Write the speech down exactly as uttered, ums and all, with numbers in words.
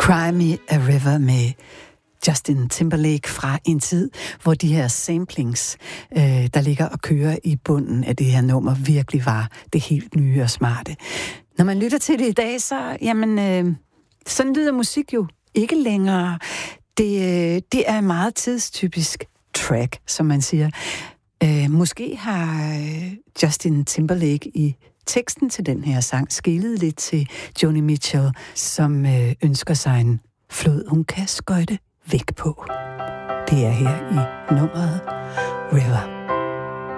Cry Me a River med Justin Timberlake fra en tid, hvor de her samplings, øh, der ligger og kører i bunden af det her nummer, virkelig var det helt nye og smarte. Når man lytter til det i dag, så, jamen, øh, sådan lyder musik jo ikke længere. Det, øh, det er en meget tidstypisk track, som man siger. Øh, måske har øh, Justin Timberlake i teksten til den her sang skelet lidt til Joni Mitchell, som øh, ønsker sig en flod, hun kan skøjte væk på. Det er her i nummeret River.